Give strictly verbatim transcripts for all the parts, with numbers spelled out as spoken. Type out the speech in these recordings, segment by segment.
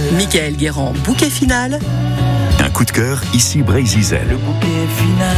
Michael Guérand, bouquet final. Un coup de cœur, ici Brésil. Le bouquet final.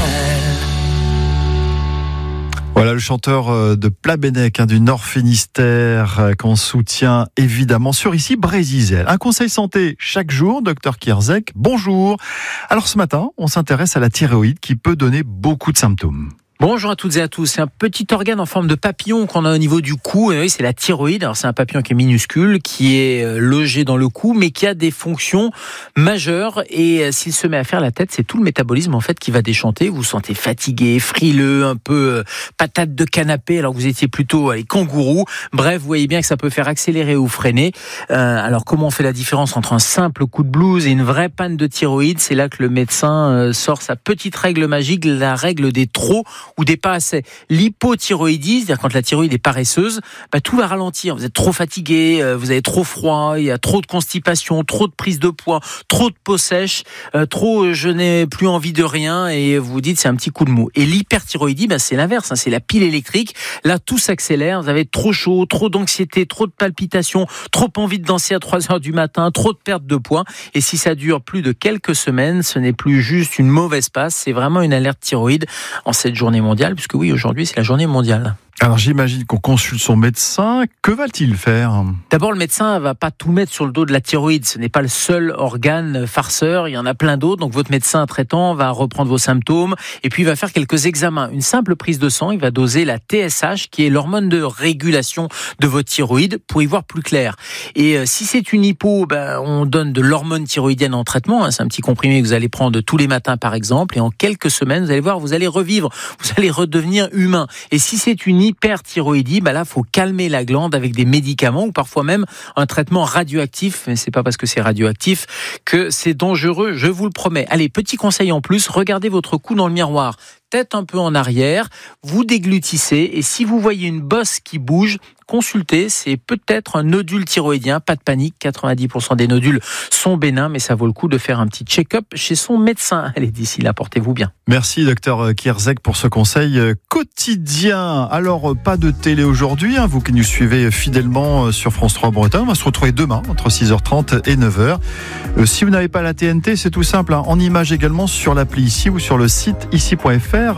Voilà le chanteur de Plabennec, hein, du Nord Finistère, qu'on soutient évidemment sur ici Brésil. Un conseil santé chaque jour, docteur Kierzek, bonjour. Alors ce matin, on s'intéresse à la thyroïde qui peut donner beaucoup de symptômes. Bonjour à toutes et à tous. C'est un petit organe en forme de papillon qu'on a au niveau du cou. Et oui, c'est la thyroïde. Alors c'est un papillon qui est minuscule, qui est logé dans le cou, mais qui a des fonctions majeures. Et s'il se met à faire la tête, c'est tout le métabolisme en fait qui va déchanter. Vous vous sentez fatigué, frileux, un peu patate de canapé, alors que vous étiez plutôt allez, kangourou. Bref, vous voyez bien que ça peut faire accélérer ou freiner. Euh, alors comment on fait la différence entre un simple coup de blues et une vraie panne de thyroïde? C'est là que le médecin sort sa petite règle magique, la règle des trop ou des pas assez. L'hypothyroïdie, c'est-à-dire quand la thyroïde est paresseuse, bah, tout va ralentir. Vous êtes trop fatigué, euh, vous avez trop froid, il y a trop de constipation, trop de prise de poids, trop de peau sèche, euh, trop euh, je n'ai plus envie de rien et vous vous dites c'est un petit coup de mou. Et l'hyperthyroïdie, bah, c'est l'inverse, hein, c'est la pile électrique. Là, tout s'accélère, vous avez trop chaud, trop d'anxiété, trop de palpitations, trop envie de danser à trois heures du matin, trop de perte de poids. Et si ça dure plus de quelques semaines, ce n'est plus juste une mauvaise passe, c'est vraiment une alerte thyroïde en cette journée mondiale, puisque oui, aujourd'hui, c'est la journée mondiale. Alors j'imagine qu'on consulte son médecin. Que va-t-il faire ? D'abord, le médecin va pas tout mettre sur le dos de la thyroïde. Ce n'est pas le seul organe farceur. Il y en a plein d'autres. Donc votre médecin traitant va reprendre vos symptômes et puis il va faire quelques examens. Une simple prise de sang, il va doser la T S H, qui est l'hormone de régulation de votre thyroïde, pour y voir plus clair. Et euh, si c'est une hypo, ben, on donne de l'hormone thyroïdienne en traitement. Hein. C'est un petit comprimé que vous allez prendre tous les matins, par exemple. Et en quelques semaines, vous allez voir, vous allez revivre. Vous allez redevenir humain. Et si c'est une hyperthyroïdie, bah là, faut calmer la glande avec des médicaments ou parfois même un traitement radioactif. Mais c'est pas parce que c'est radioactif que c'est dangereux, je vous le promets. Allez, petit conseil en plus, regardez votre cou dans le miroir. Tête un peu en arrière, vous déglutissez et si vous voyez une bosse qui bouge, consultez, c'est peut-être un nodule thyroïdien, pas de panique, quatre-vingt-dix pour cent des nodules sont bénins, mais ça vaut le coup de faire un petit check-up chez son médecin. Allez, d'ici là, portez-vous bien. Merci docteur Kierzek pour ce conseil quotidien. Alors, pas de télé aujourd'hui, hein, vous qui nous suivez fidèlement sur France trois Bretagne, on va se retrouver demain entre six heures trente et neuf heures. Euh, si vous n'avez pas la T N T, c'est tout simple, hein, en image également sur l'appli ici ou sur le site ici point f r.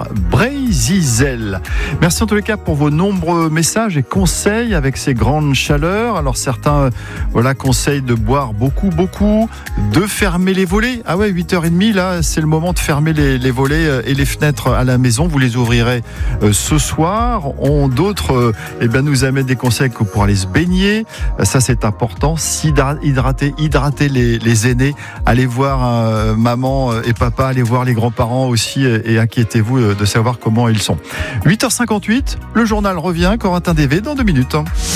Brésil. Merci en tous les cas pour vos nombreux messages et conseils avec ces grandes chaleurs. Alors certains voilà, conseillent de boire beaucoup, beaucoup, de fermer les volets. Ah ouais, huit heures trente, là, c'est le moment de fermer les, les volets et les fenêtres à la maison. Vous les ouvrirez euh, ce soir. On, d'autres euh, eh bien, nous amènent des conseils pour aller se baigner. Ça, c'est important. S'hydrater, hydrater les, les aînés. Allez voir euh, maman et papa, allez voir les grands-parents aussi et, et inquiétez-vous de savoir comment ils sont. huit heures cinquante-huit, le journal revient, Corentin D V dans deux minutes.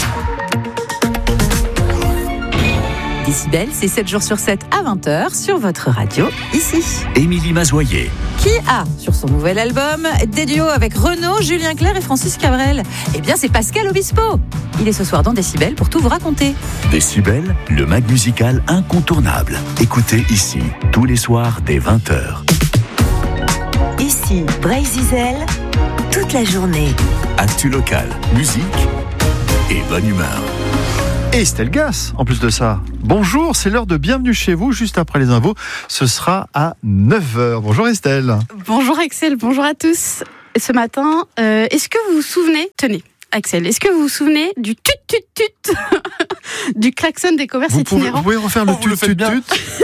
Décibel, c'est sept jours sur sept à vingt heures sur votre radio, ici. Émilie Mazoyer. Qui a, sur son nouvel album, des duos avec Renaud, Julien Clerc et Francis Cabrel? Eh bien, c'est Pascal Obispo. Il est ce soir dans Décibel pour tout vous raconter. Décibel, le mag musical incontournable. Écoutez ici, tous les soirs dès vingt heures. Ici, Brésil, toute la journée. Actu local, musique et bonne humeur. Et Estelle Gas, en plus de ça. Bonjour, c'est l'heure de Bienvenue chez vous, juste après les infos. Ce sera à neuf heures. Bonjour Estelle. Bonjour Axel, bonjour à tous. Ce matin, euh, est-ce que vous vous souvenez, tenez, Axel, est-ce que vous vous souvenez du tut-tut-tut du klaxon des commerces vous itinérants? pouvez, vous pouvez refaire le oh, tut-tut-tut.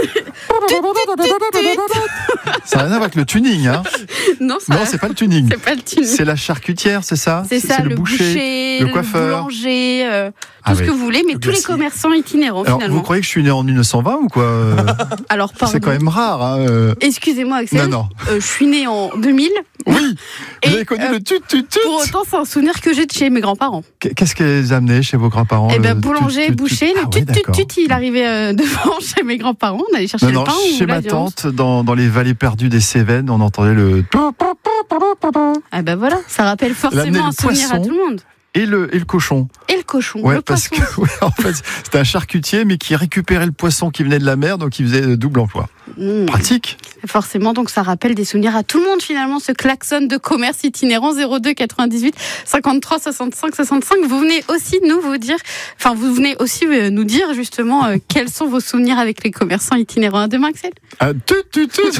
Ça n'a rien à voir avec le tuning, hein? Non, ça... non, c'est pas le tuning. C'est pas le tuning. C'est la charcutière, c'est ça? C'est, c'est ça, c'est le, le boucher, boucher, le coiffeur, le boulanger, euh, tout ah ce oui. que vous voulez, mais le tous les commerçants itinérants. Alors, finalement. vous croyez que je suis né en mille neuf cent vingt ou quoi? Alors, pardon. C'est quand même rare. Hein, euh... Excusez-moi, Axel. Non, non. Euh, je suis né en deux mille. Oui. Et vous avez connu euh, le tut-tut-tut. Pour autant, c'est un souvenir que j'ai de chez mes grands-parents. Qu'est-ce qu'ils amenaient chez vos grands-parents? Eh bien, boulanger, tut, boucher, ah, le tut-tut-tut, il arrivait euh, devant chez mes grands-parents. On allait chercher non, le non, pain chez ou ma la viande. tante, dans, dans les vallées perdues des Cévennes, on entendait le... Ah ben voilà, ça rappelle forcément un souvenir à tout le monde. et le, et le cochon. Et le cochon, Ouais, le parce poisson. que ouais, en fait, c'était un charcutier, mais qui récupérait le poisson qui venait de la mer, donc il faisait double emploi. Mmh. Pratique. Forcément, donc ça rappelle des souvenirs à tout le monde finalement, ce klaxon de commerce itinérant zéro deux quatre-vingt-dix-huit cinquante-trois soixante-cinq soixante-cinq. Vous venez aussi nous vous dire, enfin vous venez aussi nous dire justement euh, quels sont vos souvenirs avec les commerçants itinérants. À demain, Axel. Ah, tout, tout, tout.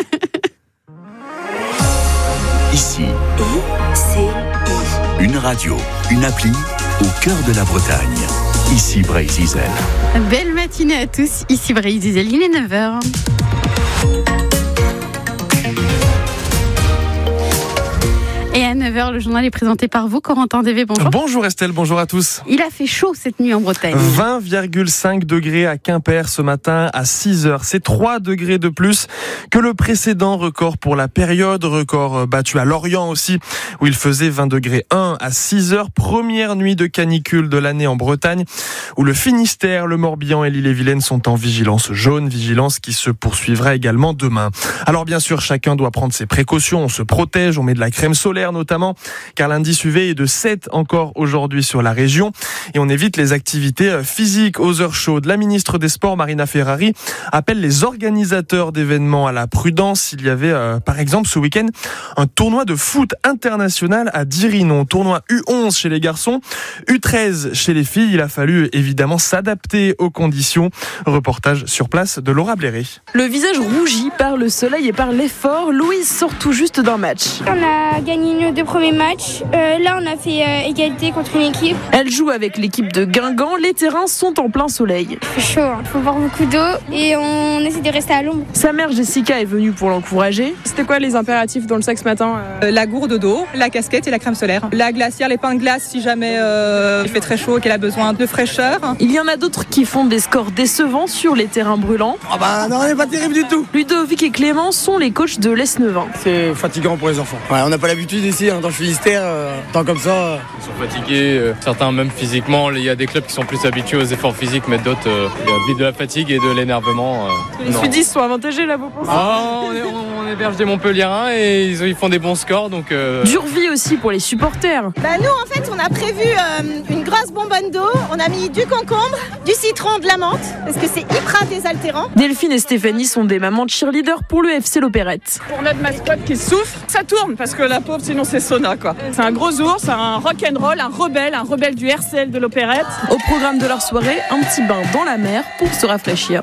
Ici, I C I. une radio, une appli au cœur de la Bretagne. Ici Bray-Zizel. Belle matinée à tous, ici Bray-Zizel, il est neuf heures. Et à neuf heures, le journal est présenté par vous, Corentin Dévé, bonjour. Bonjour Estelle, bonjour à tous. Il a fait chaud cette nuit en Bretagne. vingt virgule cinq degrés à Quimper ce matin à six heures. C'est trois degrés de plus que le précédent record pour la période. Record battu à Lorient aussi, où il faisait vingt degrés un à six heures. Première nuit de canicule de l'année en Bretagne, où le Finistère, le Morbihan et l'Ille-et-Vilaine sont en vigilance jaune. Vigilance qui se poursuivra également demain. Alors bien sûr, chacun doit prendre ses précautions. On se protège, on met de la crème solaire notamment, car l'indice U V est de sept encore aujourd'hui sur la région, et on évite les activités physiques aux heures chaudes. La ministre des Sports, Marina Ferrari, appelle les organisateurs d'événements à la prudence. Il y avait euh, par exemple ce week-end un tournoi de foot international à Dirinon, tournoi U onze chez les garçons, U treize chez les filles. Il a fallu évidemment s'adapter aux conditions. Reportage sur place de Laura Bléré. Le visage rougi par le soleil et par l'effort, Louise sort tout juste d'un match. On a gagné nos deux premiers matchs. Euh, là, on a fait euh, égalité contre une équipe. Elle joue avec l'équipe de Guingamp. Les terrains sont en plein soleil. Il fait chaud, il faut boire beaucoup d'eau et on essaie de rester à l'ombre. Sa mère Jessica est venue pour l'encourager. C'était quoi les impératifs dans le sac ce matin? euh, La gourde d'eau, la casquette et la crème solaire. La glacière, les pains de glace si jamais euh, il fait très chaud et qu'elle a besoin de fraîcheur. Il y en a d'autres qui font des scores décevants sur les terrains brûlants. Ah bah non, on n'est pas terrible du tout. Ludovic et Clément sont les coachs de l'Esnevin. C'est fatigant pour les enfants. Ouais, on n'a pas l'habitude ici, hein, dans le Finistère, euh, tant comme ça. Euh... Ils sont fatigués, euh, certains même physiquement. Il y a des clubs qui sont plus habitués aux efforts physiques, mais d'autres, euh, il y a vite de la fatigue et de l'énervement. Euh, les sudistes sont avantagés là, vous pensez? Ah, on, est, on, on héberge des Montpelliérains et ils, ils font des bons scores. Donc, euh... Dure vie aussi pour les supporters. Bah nous, en fait, on a prévu euh, une grosse bonbonne d'eau. On a mis du concombre, du citron, de la menthe, parce que c'est hyper désaltérant. Delphine et Stéphanie sont des mamans de cheerleaders pour le F C L'Opérette. Pour notre mascotte qui souffre, ça tourne parce que la pauvre, sinon c'est sauna quoi. C'est un gros ours, un rock'n'roll, un rebelle, un rebelle du R C L de l'Opérette. Au programme de leur soirée, un petit bain dans la mer pour se rafraîchir.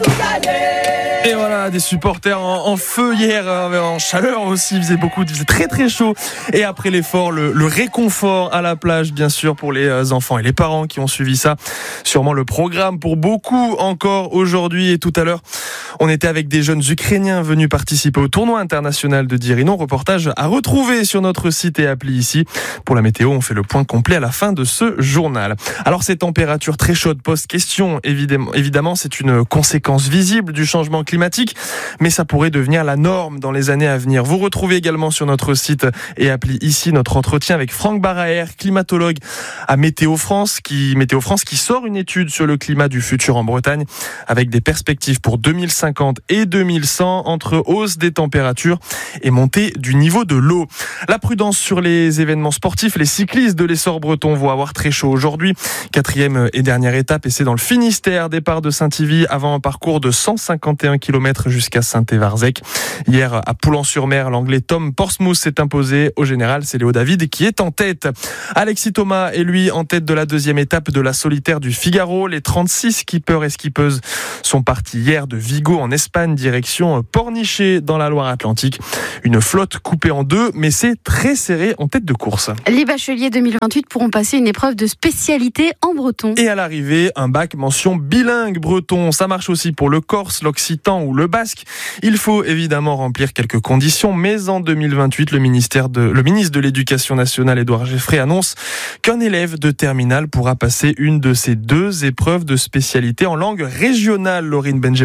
Et voilà, des supporters en, en feu hier, en chaleur aussi, il faisait beaucoup, il faisait très très chaud. Et après l'effort, le, le réconfort à la plage, bien sûr, pour les enfants et les parents qui ont suivi ça. Sûrement le programme pour beaucoup encore aujourd'hui. Et tout à l'heure, on était avec des jeunes Ukrainiens venus participer au tournoi international de Dirinon. Reportage à retrouver sur notre site et appli ici. Pour la météo, on fait le point complet à la fin de ce journal. Alors ces températures très chaudes posent question, évidemment, évidemment c'est une conséquence visible du changement climatique, mais ça pourrait devenir la norme dans les années à venir. Vous retrouvez également sur notre site et appli ici notre entretien avec Franck Baraher, climatologue à Météo France, qui, Météo France qui sort une étude sur le climat du futur en Bretagne, avec des perspectives pour deux mille cinquante et deux mille cent entre hausse des températures et montée du niveau de l'eau. La prudence sur les événements sportifs, les cyclistes de l'Essor breton vont avoir très chaud aujourd'hui. Quatrième et dernière étape, et c'est dans le Finistère, départ de Saint-Yvie avant un parcours de cent cinquante et un kilomètres jusqu'à Saint-Évarzec. Hier, à Poulan-sur-Mer, l'Anglais Tom Portsmouth s'est imposé. Au général, c'est Léo David qui est en tête. Alexis Thomas est lui en tête de la deuxième étape de la solitaire du Figaro. Les trente-six skippers et skippeuses sont partis hier de Vigo en Espagne, direction Pornichet dans la Loire-Atlantique. Une flotte coupée en deux, mais c'est très serré en tête de course. Les bacheliers deux mille vingt-huit pourront passer une épreuve de spécialité en breton. Et à l'arrivée, un bac mention bilingue breton. Ça marche aussi pour le corse, l'occitan ou le basque. Il faut évidemment remplir quelques conditions, mais en deux mille vingt-huit, le, ministère de, le ministre de l'Éducation nationale, Édouard Geffray, annonce qu'un élève de terminale pourra passer une de ces deux épreuves de spécialité en langue régionale, Laurine Benjebria.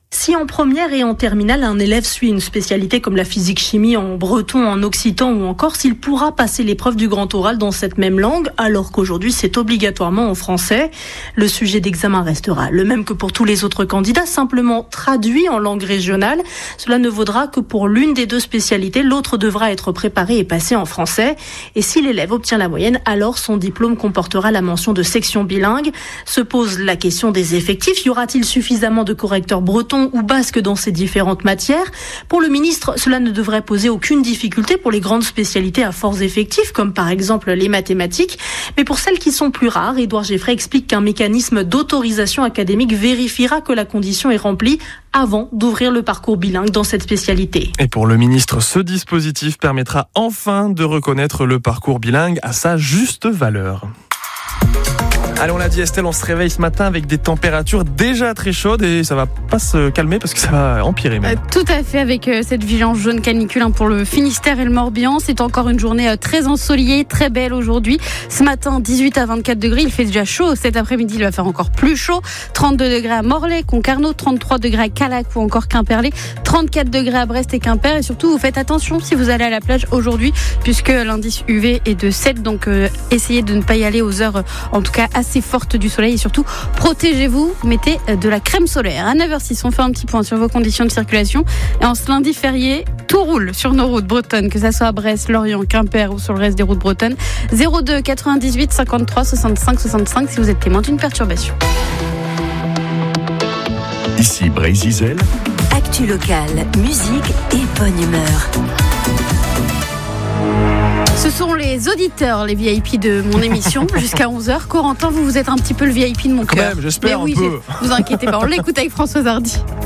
Si en première et en terminale, un élève suit une spécialité comme la physique-chimie en breton, en occitan ou en corse, il pourra passer l'épreuve du grand oral dans cette même langue, alors qu'aujourd'hui c'est obligatoirement en français. Le sujet d'examen restera le même que pour tous les autres candidats, simplement traduit en langue régionale. Cela ne vaudra que pour l'une des deux spécialités, l'autre devra être préparé et passé en français. Et si l'élève obtient la moyenne, alors son diplôme comportera la mention de section bilingue. Se pose la question des effectifs. Y aura-t-il suffisamment de correcteurs bretons ou basque dans ces différentes matières? Pour le ministre, cela ne devrait poser aucune difficulté pour les grandes spécialités à forts effectifs, comme par exemple les mathématiques. Mais pour celles qui sont plus rares, Édouard Geffray explique qu'un mécanisme d'autorisation académique vérifiera que la condition est remplie avant d'ouvrir le parcours bilingue dans cette spécialité. Et pour le ministre, ce dispositif permettra enfin de reconnaître le parcours bilingue à sa juste valeur. Allez, on l'a dit Estelle, on se réveille ce matin avec des températures déjà très chaudes et ça va pas se calmer parce que ça va empirer même. Euh, tout à fait, avec euh, cette vigilance jaune canicule hein, pour le Finistère et le Morbihan. C'est encore une journée euh, très ensoleillée, très belle aujourd'hui. Ce matin, dix-huit à vingt-quatre degrés, il fait déjà chaud. Cet après-midi, il va faire encore plus chaud. trente-deux degrés à Morlaix, Concarneau, trente-trois degrés à Callac ou encore Quimperlé, trente-quatre degrés à Brest et Quimper. Et surtout, vous faites attention si vous allez à la plage aujourd'hui puisque l'indice U V est de sept. Donc, euh, essayez de ne pas y aller aux heures, euh, en tout cas assez forte du soleil et surtout protégez-vous, mettez de la crème solaire. À neuf heures six, on fait un petit point sur vos conditions de circulation et en ce lundi férié, tout roule sur nos routes bretonnes, que ça soit à Brest, Lorient, Quimper ou sur le reste des routes bretonnes. zéro deux quatre-vingt-dix-huit cinquante-trois soixante-cinq soixante-cinq si vous êtes témoin d'une perturbation. Ici Brésil. Actu locale, musique et bonne humeur. Ce sont les auditeurs, les V I P de mon émission, jusqu'à onze heures. Corentin, vous, vous êtes un petit peu le V I P de mon Quand cœur. même, j'espère Mais oui, un peu. Vous inquiétez pas, on l'écoute avec Françoise Hardy.